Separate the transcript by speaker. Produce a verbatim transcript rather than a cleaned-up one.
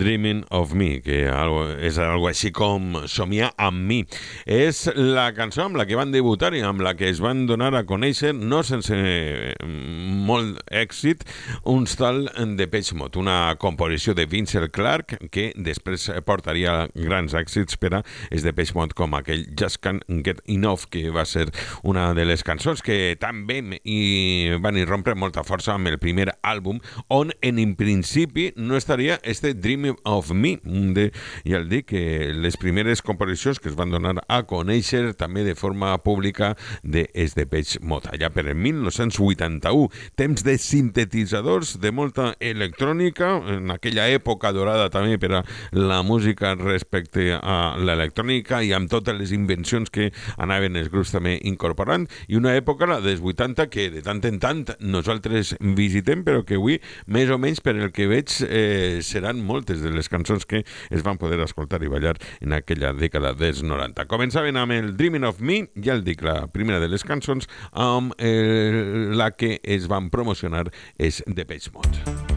Speaker 1: Dreaming of Me, que és algo així com somiar amb mi. És la cançó amb la que van debutar i amb la que es van donar a conèixer, no sense molt èxit, uns tal de Depeche Mode, una composició de Vince Clarke que després portaria grans èxits per a Depeche Mode, com aquell Just Can't Get Enough, que va ser una de les cançons que també i van irrompre molta força amb el primer àlbum, on en principi no estaria este Dreaming of Me. De, ja el dic, que les primeres composicions que es van donar a conèixer també de forma pública de Depeche Mode, allà per el mil nou-cents vuitanta-u. Temps de sintetitzadors, de molta electrònica, en aquella època dorada també per a la música respecte a l'electrònica i amb totes les invencions que anaven els grups també incorporant, i una època, la dels vuitanta, que de tant en tant nosaltres visitem, però que avui, més o menys, per el que veig, eh, seran moltes de les cançons que es van poder escoltar i ballar en aquella dècada dels noranta. Començaven amb el Dreaming of Me, ja el dic, la primera de les cançons, amb eh, la que es van promocionar és Depeche Mode.